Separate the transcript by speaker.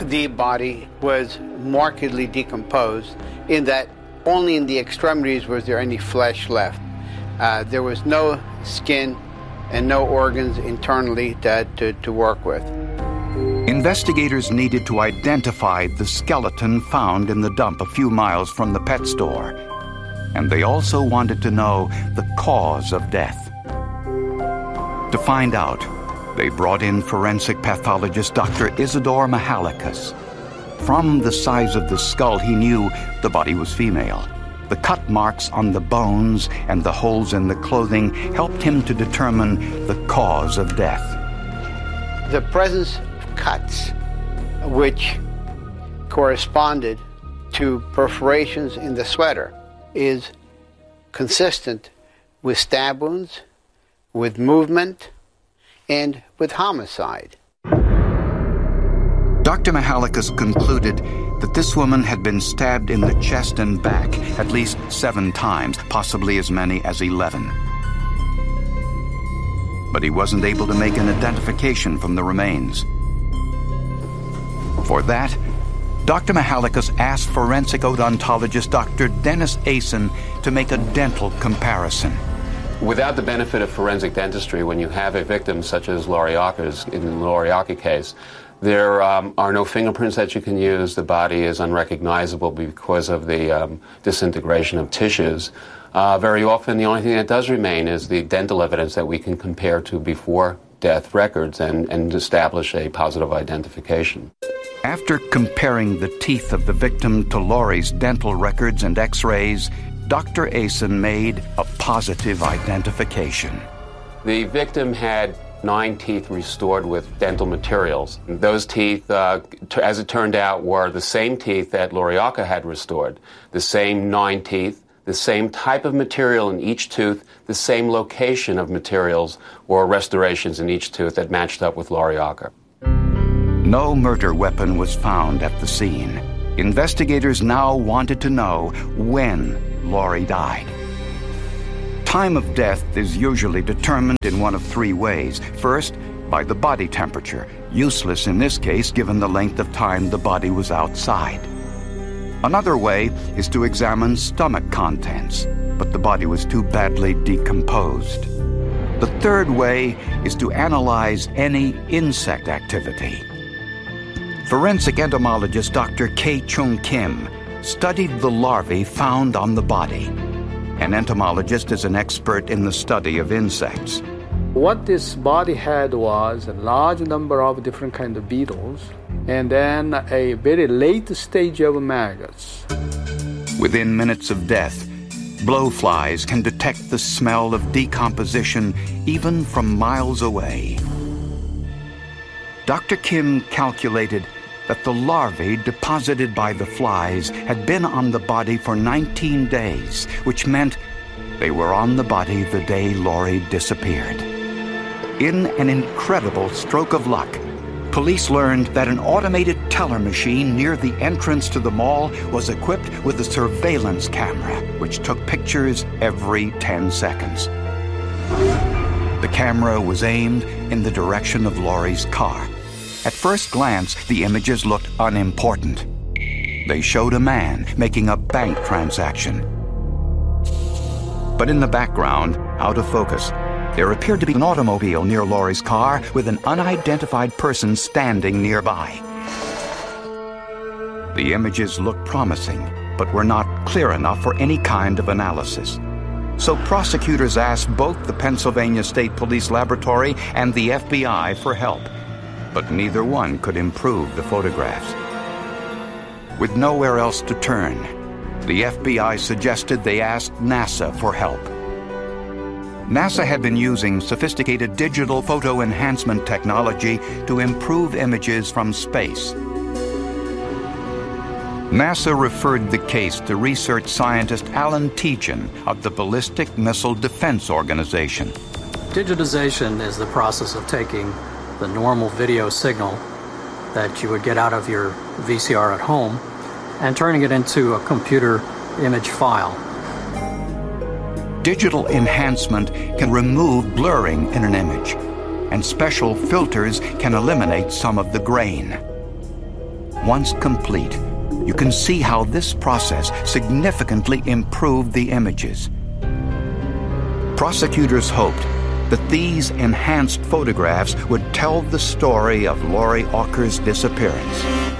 Speaker 1: The body was markedly decomposed in that only in the extremities was there any flesh left. There was no skin and no organs internally to work with.
Speaker 2: Investigators needed to identify the skeleton found in the dump a few miles from the pet store. And they also wanted to know the cause of death. To find out, they brought in forensic pathologist Dr. Isidore Mahalakas. From the size of the skull, he knew the body was female. The cut marks on the bones and the holes in the clothing helped him to determine the cause of death.
Speaker 1: The presence of cuts, which corresponded to perforations in the sweater, is consistent with stab wounds, with movement, and with homicide.
Speaker 2: Dr. Mahalakas concluded that this woman had been stabbed in the chest and back at least 7 times, possibly as many as 11. But he wasn't able to make an identification from the remains. For that, Dr. Mahalakas asked forensic odontologist Dr. Dennis Asen to make a dental comparison.
Speaker 3: Without the benefit of forensic dentistry, when you have a victim such as Lauriaka's, in the Lauriaka case, there are no fingerprints that you can use. The body is unrecognizable because of the disintegration of tissues. Very often, the only thing that does remain is the dental evidence that we can compare to before death records and establish a positive identification.
Speaker 2: After comparing the teeth of the victim to Laurie's dental records and x-rays, Dr. Asen made a positive identification.
Speaker 3: The victim had 9 teeth restored with dental materials. Those teeth, as it turned out, were the same teeth that Lauriaka had restored. The same 9 teeth, the same type of material in each tooth, the same location of materials or restorations in each tooth that matched up with Lauriaka.
Speaker 2: No murder weapon was found at the scene. Investigators now wanted to know when Laurie died. Time of death is usually determined in one of 3 ways. First, by the body temperature, useless in this case given the length of time the body was outside. Another way is to examine stomach contents, but the body was too badly decomposed. The third way is to analyze any insect activity. Forensic entomologist Dr. K-Chung Kim studied the larvae found on the body. An entomologist is an expert in the study of insects.
Speaker 4: What this body had was a large number of different kinds of beetles, and then a very late stage of maggots.
Speaker 2: Within minutes of death, blowflies can detect the smell of decomposition even from miles away. Dr. Kim calculated that the larvae deposited by the flies had been on the body for 19 days, which meant they were on the body the day Laurie disappeared. In an incredible stroke of luck, police learned that an automated teller machine near the entrance to the mall was equipped with a surveillance camera, which took pictures every 10 seconds. The camera was aimed in the direction of Laurie's car. At first glance, the images looked unimportant. They showed a man making a bank transaction. But in the background, out of focus, there appeared to be an automobile near Laurie's car with an unidentified person standing nearby. The images looked promising, but were not clear enough for any kind of analysis. So prosecutors asked both the Pennsylvania State Police Laboratory and the FBI for help. But neither one could improve the photographs. With nowhere else to turn, the FBI suggested they ask NASA for help. NASA had been using sophisticated digital photo enhancement technology to improve images from space. NASA referred the case to research scientist Alan Tietjen of the Ballistic Missile Defense Organization.
Speaker 5: Digitization is the process of taking the normal video signal that you would get out of your VCR at home and turning it into a computer image file.
Speaker 2: Digital enhancement can remove blurring in an image, and special filters can eliminate some of the grain. Once complete, you can see how this process significantly improved the images. Prosecutors hoped that these enhanced photographs would tell the story of Laurie Auker's disappearance.